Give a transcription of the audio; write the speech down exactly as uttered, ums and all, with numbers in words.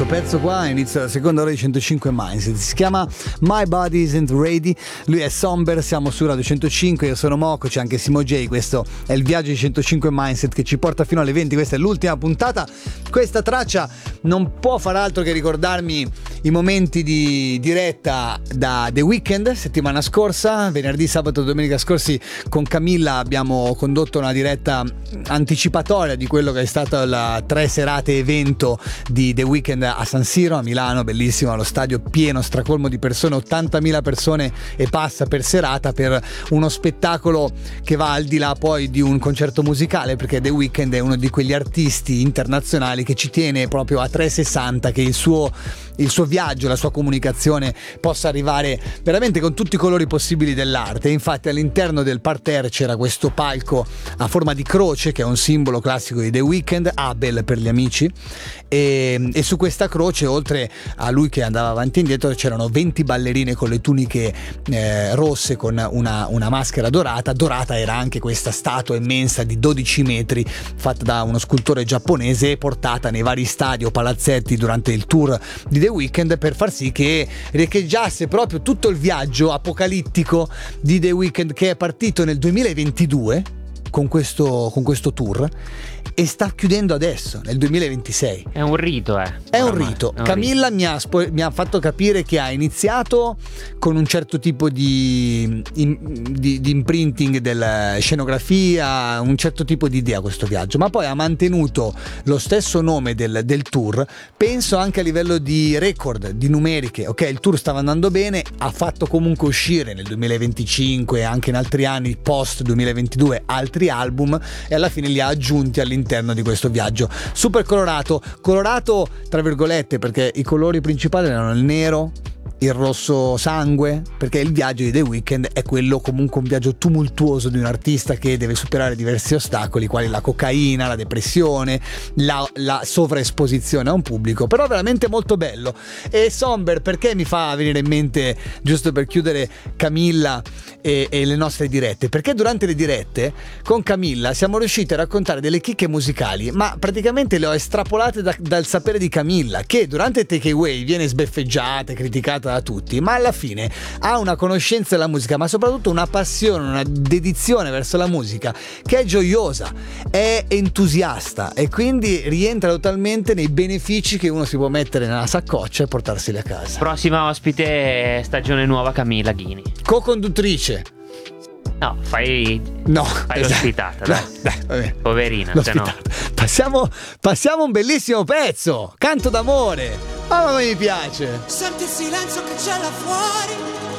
questo pezzo qua, inizia la seconda ora di centocinque Mindset, si chiama My Body Isn't Ready, lui è Somber, siamo su Radio centocinque, io sono Moco, c'è anche Simo J, questo è il viaggio di centocinque Mindset che ci porta fino alle venti, questa è l'ultima puntata. Questa traccia non può far altro che ricordarmi i momenti di diretta da The Weeknd settimana scorsa, venerdì, sabato e domenica scorsi con Camilla abbiamo condotto una diretta anticipatoria di quello che è stato la tre serate evento di The Weeknd a San Siro a Milano, bellissimo, allo stadio pieno, stracolmo di persone, ottantamila persone e passa per serata, per uno spettacolo che va al di là poi di un concerto musicale, perché The Weeknd è uno di quegli artisti internazionali che ci tiene proprio a trecentosessanta, che il suo il suo viaggio, la sua comunicazione possa arrivare veramente con tutti i colori possibili dell'arte. Infatti all'interno del parterre c'era questo palco a forma di croce che è un simbolo classico di The Weeknd, Abel per gli amici, e, e su questa croce, oltre a lui che andava avanti e indietro, c'erano venti ballerine con le tuniche eh, rosse con una, una maschera dorata. Dorata era anche questa statua immensa di dodici metri fatta da uno scultore giapponese e portata nei vari stadi o palazzetti durante il tour di The Weeknd per far sì che riecheggiasse proprio tutto il viaggio apocalittico di The Weeknd, che è partito nel duemilaventidue con questo, con questo tour e sta chiudendo adesso nel duemilaventisei. È un rito, eh. È un rito. È un Camilla rito. Mi, ha spo- mi ha fatto capire che ha iniziato con un certo tipo di, in, di, di imprinting della scenografia, un certo tipo di idea questo viaggio, ma poi ha mantenuto lo stesso nome del, del tour, penso anche a livello di record, di numeriche. Ok, il tour stava andando bene, ha fatto comunque uscire nel duemilaventicinque e anche in altri anni post duemilaventidue altri album e alla fine li ha aggiunti all'interno all'interno di questo viaggio super colorato, colorato tra virgolette, perché i colori principali erano il nero, il rosso sangue, perché il viaggio di The Weeknd è quello comunque un viaggio tumultuoso di un artista che deve superare diversi ostacoli quali la cocaina, la depressione, la, la sovraesposizione a un pubblico, però veramente molto bello. E Somber perché mi fa venire in mente, giusto per chiudere Camilla e, e le nostre dirette, perché durante le dirette con Camilla siamo riusciti a raccontare delle chicche musicali, ma praticamente le ho estrapolate da, dal sapere di Camilla, che durante Take Away viene sbeffeggiata e criticata da tutti, ma alla fine ha una conoscenza della musica, ma soprattutto una passione, una dedizione verso la musica che è gioiosa, è entusiasta e quindi rientra totalmente nei benefici che uno si può mettere nella saccoccia e portarseli a casa. Prossima ospite, stagione nuova, Camilla Ghini, co-conduttrice. No, fai No, fai esatto. l'ospitata, dai. No, dai, vabbè. Poverina, se no. Passiamo, passiamo un bellissimo pezzo, Canto d'amore. Mamma mia, mi piace. Senti il silenzio che c'è là fuori,